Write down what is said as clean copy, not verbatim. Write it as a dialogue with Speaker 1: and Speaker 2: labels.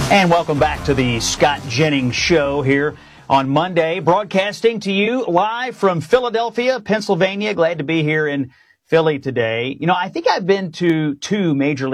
Speaker 1: And welcome back to the Scott Jennings Show here on Monday, broadcasting to you live from Philadelphia, Pennsylvania. Glad to be here in Philly today. You know, I think I've been to 2 Major League